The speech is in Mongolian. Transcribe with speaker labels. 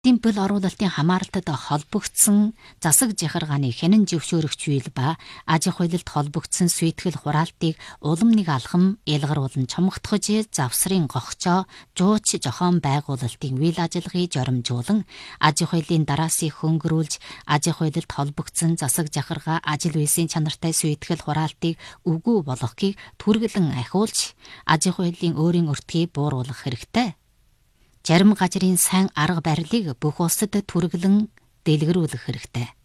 Speaker 1: Тэмпэл оруулалтын хамааралтад холбогдсон засаг жахаргааны хянан зөвшөөрөгч үйл ба аж ахуй хуулилт холбогдсон сүйтгэл хураалтыг улам нэг алхам ялгаруулан чомготгож завсрын гогчоо жууч зохион байгуулалтын үйл ажиллагааг жоромжуулан аж ахуй хуулийн дараасыг хөнгөрүүлж аж ахуй хуулилт холбогдсон засаг жахаргаа ажил үйлсийн чанартай сүйтгэл хураалтыг үгүй болгохыг түргэлэн ахиулж аж ахуй хуулийн өөрийн өртгийг бууруулах хэрэгтэй. Зарим газрын сайн арга барилыг бүх улсад түргэлэн дэлгэрүүлэх хэрэгтэй.